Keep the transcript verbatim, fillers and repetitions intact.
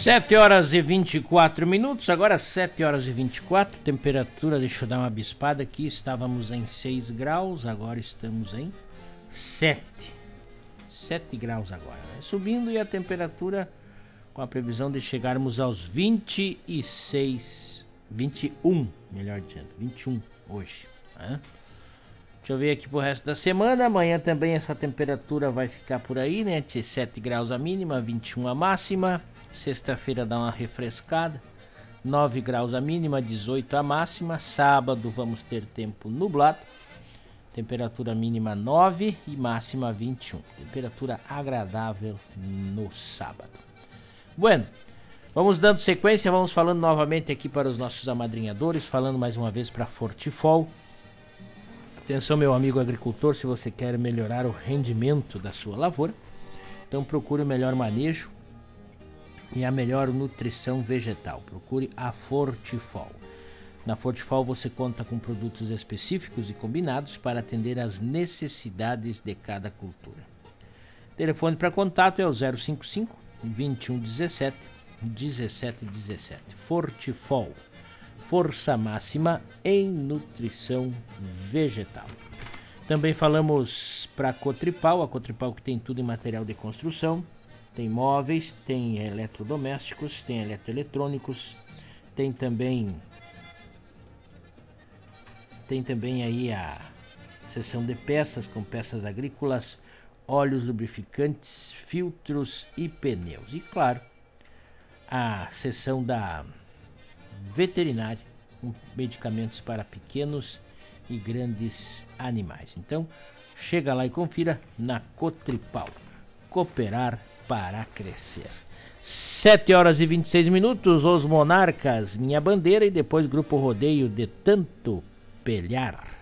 sete horas e vinte e quatro minutos, agora sete horas e vinte e quatro, temperatura, deixa eu dar uma bispada aqui, estávamos em seis graus, agora estamos em sete. sete graus agora, né? Subindo, e a temperatura com a previsão de chegarmos aos vinte e seis, vinte e um, melhor dizendo, vinte e um hoje, né? Deixa eu ver aqui pro resto da semana. Amanhã também essa temperatura vai ficar por aí, né? sete graus a mínima, vinte e um a máxima. Sexta-feira dá uma refrescada, nove graus a mínima, dezoito a máxima. Sábado vamos ter tempo nublado, temperatura mínima nove e máxima vinte e um. Temperatura agradável no sábado. Bueno, vamos dando sequência, vamos falando novamente aqui para os nossos amadrinhadores, falando mais uma vez para Fortifol. Atenção, meu amigo agricultor, se você quer melhorar o rendimento da sua lavoura, então procure o melhor manejo e a melhor nutrição vegetal. Procure a Fortifol. Na Fortifol você conta com produtos específicos e combinados para atender às necessidades de cada cultura. Telefone para contato é o zero cinco cinco, vinte e um dezessete, dezessete dezessete. Fortifol. Força máxima em nutrição vegetal. Também falamos para Cotripal, a Cotripal que tem tudo em material de construção, tem móveis, tem eletrodomésticos, tem eletroeletrônicos, tem também tem também aí a seção de peças com peças agrícolas, óleos lubrificantes, filtros e pneus. E claro, a seção da veterinária, com medicamentos para pequenos e grandes animais. Então, chega lá e confira na Cotripal. Cooperar para crescer. sete horas e vinte e seis minutos, Os Monarcas, Minha Bandeira, e depois Grupo Rodeio de Tanto Pelhar.